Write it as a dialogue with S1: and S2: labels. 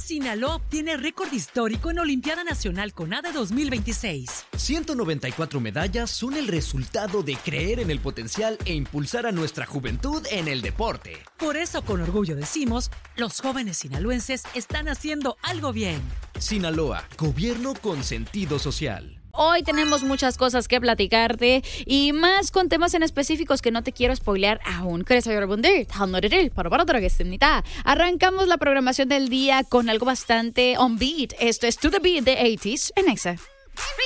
S1: Sinaloa obtiene récord histórico en Olimpiada Nacional CONADE 2026.
S2: 194 medallas son el resultado de creer en el potencial e impulsar a nuestra juventud en el deporte.
S1: Por eso, con orgullo decimos, los jóvenes sinaloenses están haciendo algo bien.
S2: Sinaloa, gobierno con sentido social.
S3: Hoy tenemos muchas cosas que platicarte y más con temas en específicos que no te quiero spoilear aún. Arrancamos la programación del día con algo bastante on beat. Esto es To The Beat de 80s en Exa.